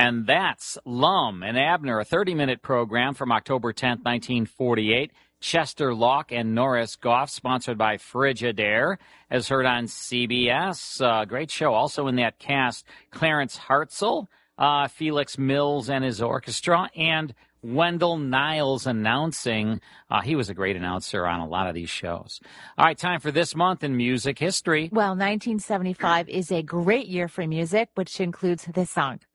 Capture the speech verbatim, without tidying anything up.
And that's Lum and Abner, a thirty-minute program from October tenth, nineteen forty-eight. Chester Locke and Norris Goff, sponsored by Frigidaire, as heard on C B S. Uh, great show. Also in that cast, Clarence Hartzell, uh, Felix Mills and his orchestra, and Wendell Niles announcing. Uh, he was a great announcer on a lot of these shows. All right, time for this month in music history. Well, nineteen seventy-five is a great year for music, which includes this song.